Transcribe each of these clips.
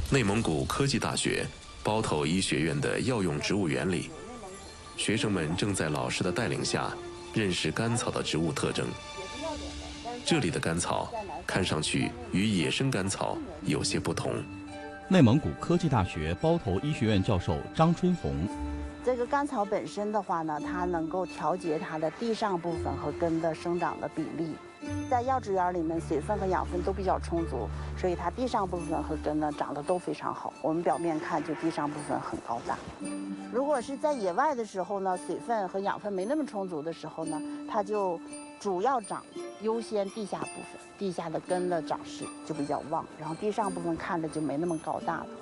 内蒙古科技大学包头医学院的药用植物园里，学生们正在老师的带领下认识甘草的植物特征。这里的甘草看上去与野生甘草有些不同。 内蒙古科技大学包头医学院教授张春红， 这个甘草本身的话呢，它能够调节它的地上部分和根的生长的比例。在药植园里面，水分和养分都比较充足，所以它地上部分和根呢长得都非常好。我们表面看就地上部分很高大。如果是在野外的时候呢，水分和养分没那么充足的时候呢，它就主要长优先地下部分，地下的根的长势就比较旺，然后地上部分看着就没那么高大了。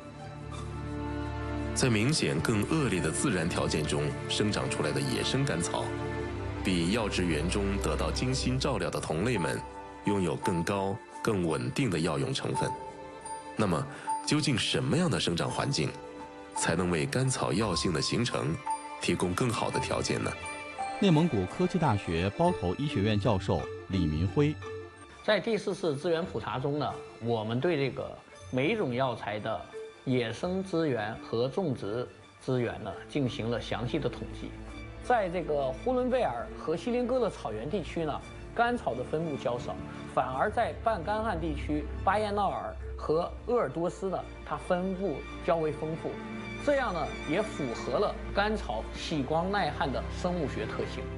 在明显更恶劣的自然条件中生长出来的野生甘草，比药植园中得到精心照料的同类们拥有更高、更稳定的药用成分。那么，究竟什么样的生长环境才能为甘草药性的形成提供更好的条件呢？ 内蒙古科技大学包头医学院教授李民辉， 在第4次资源普查中呢，我们对这个每一种药材的野生资源和种植资源呢进行了详细的统计。在这个呼伦贝尔和锡林郭勒草原地区呢，甘草的分布较少，反而在半干旱地区巴彦淖尔和鄂尔多斯呢，它分布较为丰富。这样呢，也符合了甘草喜光耐旱的生物学特性。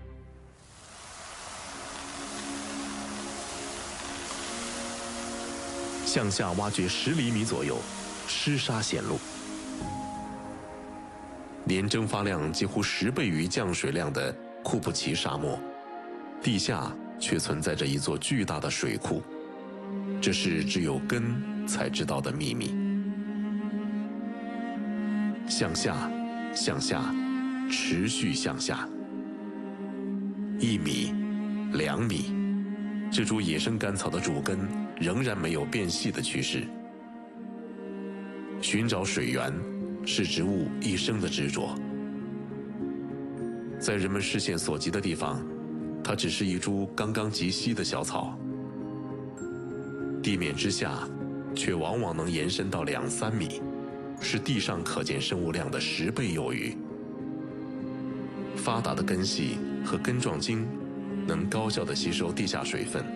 向下挖掘10厘米左右，湿沙显露。年蒸发量几乎10倍于降水量的库布齐沙漠，地下却存在着一座巨大的水库，这是只有根才知道的秘密。向下，向下，持续向下。1米、2米，这株野生甘草的主根仍然没有变细的趋势。寻找水源是植物一生的执着。在人们视线所及的地方，它只是一株刚刚及膝的小草，地面之下却往往能延伸到2、3米，是地上可见生物量的10倍有余。发达的根系和根状茎能高效地吸收地下水分，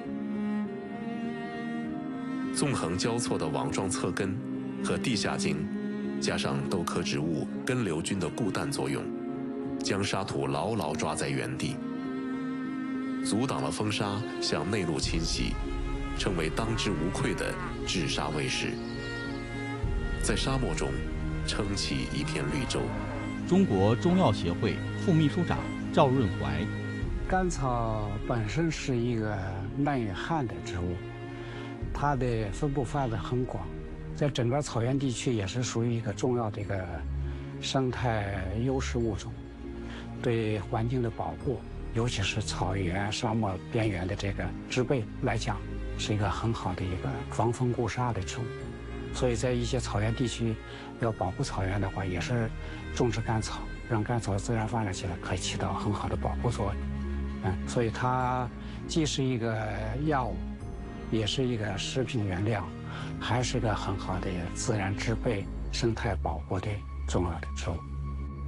纵横交错的网状侧根和地下茎，加上豆科植物根瘤菌的固氮作用，将沙土牢牢抓在原地，阻挡了风沙向内陆侵袭，成为当之无愧的治沙卫士，在沙漠中撑起一片绿洲。 中国中药协会副秘书长赵润怀， 甘草本身是一个耐旱的植物，它的分布范围很广，在整个草原地区也是属于一个重要的一个生态优势物种，对环境的保护，尤其是草原、沙漠边缘的这个植被来讲，是一个很好的一个防风固沙的植物。所以在一些草原地区，要保护草原的话，也是种植甘草，让甘草自然发展起来，可以起到很好的保护作用。所以它既是一个药物，也是一个食品原料，还是一个很好的自然植被生态保护的重要的植物。